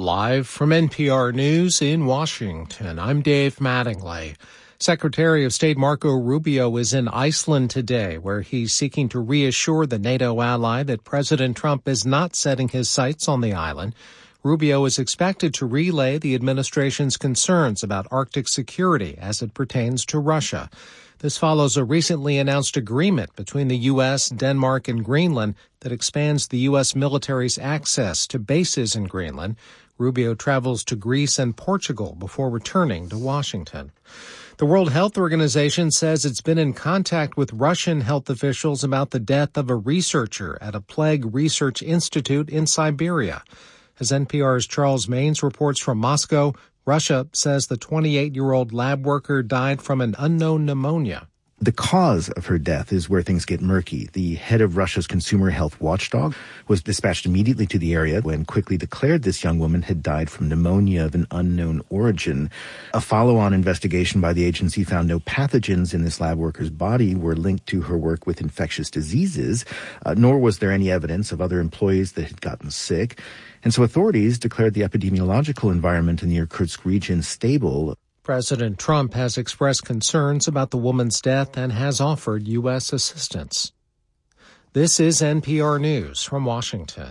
Live from NPR News in Washington, I'm Dave Mattingly. Secretary of State Marco Rubio is in Iceland today, where he's seeking to reassure the NATO ally that President Trump is not setting his sights on the island. Rubio is expected to relay the administration's concerns about Arctic security as it pertains to Russia. This follows a recently announced agreement between the U.S., Denmark, and Greenland that expands the U.S. military's access to bases in Greenland. Rubio travels to Greece and Portugal before returning to Washington. The World Health Organization says it's been in contact with Russian health officials about the death of a researcher at a plague research institute in Siberia. As NPR's Charles Maines reports from Moscow, Russia says the 28-year-old lab worker died from an unknown pneumonia. The cause of her death is where things get murky. The head of Russia's consumer health watchdog was dispatched immediately to the area and quickly declared this young woman had died from pneumonia of an unknown origin. A follow-on investigation by the agency found no pathogens in this lab worker's body were linked to her work with infectious diseases, nor was there any evidence of other employees that had gotten sick. And so authorities declared the epidemiological environment in the Irkutsk region stable. President Trump has expressed concerns about the woman's death and has offered U.S. assistance. This is NPR News from Washington.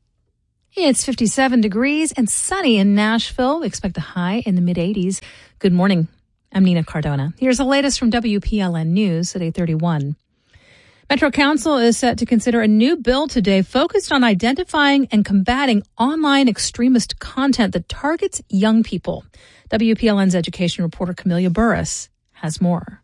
It's 57 degrees and sunny in Nashville. We expect a high in the mid-80s. Good morning. I'm Nina Cardona. Here's the latest from WPLN News at 8:31. Metro Council is set to consider a new bill today focused on identifying and combating online extremist content that targets young people. WPLN's education reporter Camelia Burris has more.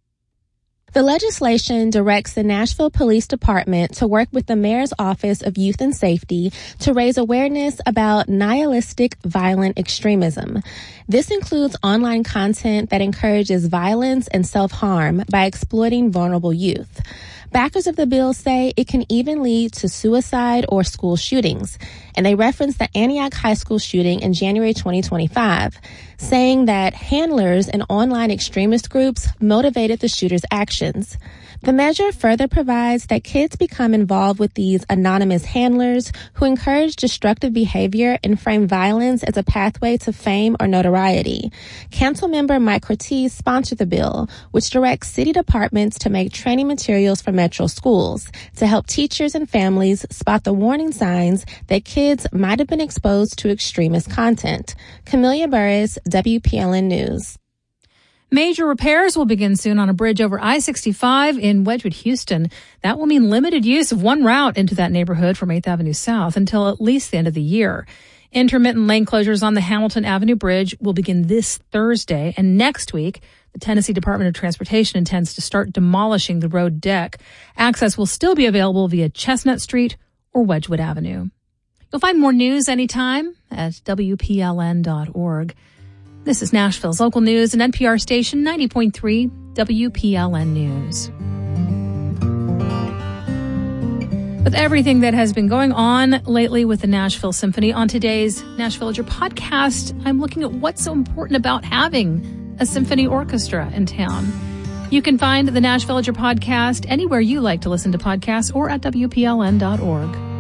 The legislation directs the Nashville Police Department to work with the Mayor's Office of Youth and Safety to raise awareness about nihilistic violent extremism. This includes online content that encourages violence and self-harm by exploiting vulnerable youth. Backers of the bill say it can even lead to suicide or school shootings, and they reference the Antioch High School shooting in January 2025, saying that handlers and online extremist groups motivated the shooter's actions. The measure further provides that kids become involved with these anonymous handlers who encourage destructive behavior and frame violence as a pathway to fame or notoriety. Councilmember Mike Cortez sponsored the bill, which directs city departments to make training materials for Metro schools to help teachers and families spot the warning signs that kids might have been exposed to extremist content. Camelia Burris, WPLN News. Major repairs will begin soon on a bridge over I-65 in Wedgwood, Houston. That will mean limited use of one route into that neighborhood from 8th Avenue South until at least the end of the year. Intermittent lane closures on the Hamilton Avenue Bridge will begin this Thursday, and next week, the Tennessee Department of Transportation intends to start demolishing the road deck. Access will still be available via Chestnut Street or Wedgwood Avenue. You'll find more news anytime at WPLN.org. This is Nashville's local news and NPR station 90.3 WPLN News. With everything that has been going on lately with the Nashville Symphony, on today's Nashville Villager podcast, I'm looking at what's so important about having a symphony orchestra in town. You can find the Nashville Villager podcast anywhere you like to listen to podcasts or at WPLN.org.